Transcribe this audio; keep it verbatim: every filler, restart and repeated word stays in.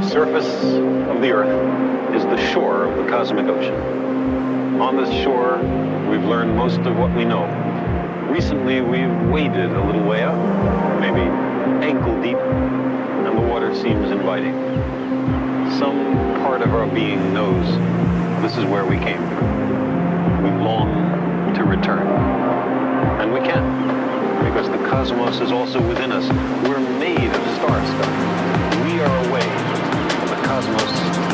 surface of the Earth is the shore of the cosmic ocean. On this shore, we've learned most of what we know. Recently, we've waded a little way out, maybe ankle deep, and the water seems inviting. Some part of our being knows this is where we came from. We long to return. And we can, because the cosmos is also within us. We're made of star stuff. We are away from the cosmos